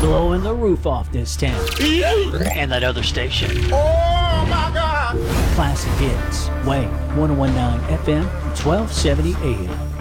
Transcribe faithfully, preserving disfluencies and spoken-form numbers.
blowing the roof off this town. And that other station. Oh my God! Classic hits. Wave one oh one point nine F M, twelve seventy A M.